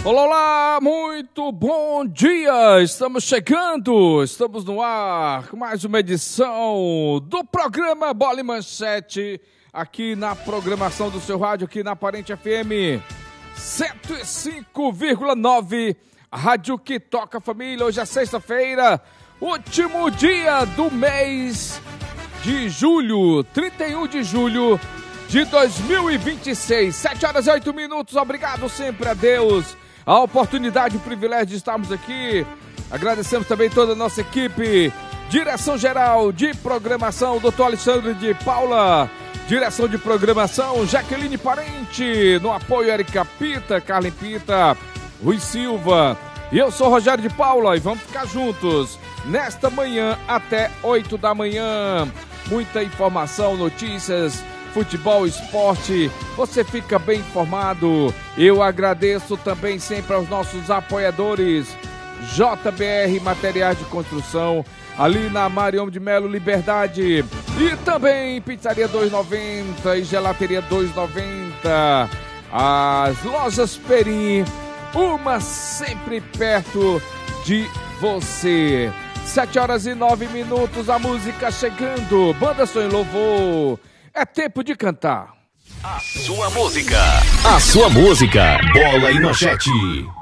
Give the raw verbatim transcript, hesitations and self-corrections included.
Olá, olá, muito bom dia! Estamos chegando, estamos no ar com mais uma edição do programa Bola e Manchete, aqui na programação do seu rádio, aqui na Aparente F M cento e cinco vírgula nove, a rádio que toca a família. Hoje é sexta-feira, último dia do mês de julho, trinta e um de julho de dois mil e vinte e seis, sete horas e oito minutos. Obrigado sempre a Deus a oportunidade e o privilégio de estarmos aqui. Agradecemos também toda a nossa equipe, direção geral de programação, doutor Alexandre de Paula, direção de programação, Jaqueline Parente, no apoio Erika Pita, Carlin Pita, Rui Silva, e eu sou Rogério de Paula, e vamos ficar juntos nesta manhã até oito da manhã. Muita informação, notícias, futebol, esporte, você fica bem informado. Eu agradeço também sempre aos nossos apoiadores, J B R Materiais de Construção, ali na Marião de Melo Liberdade, e também Pizzaria dois e noventa e Gelateria dois e noventa, as lojas Perim, uma sempre perto de você. Sete horas e nove minutos, a música chegando, Banda Sonho Louvor. É tempo de cantar. A sua música. A sua música. Bola e Manchete.